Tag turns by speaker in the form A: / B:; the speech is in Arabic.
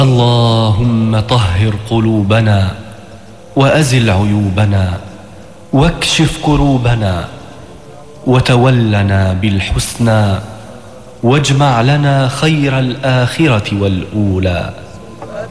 A: اللهم طهر قلوبنا وأزل عيوبنا واكشف كروبنا وتولنا بالحسنى واجمع لنا خير الآخرة والأولى.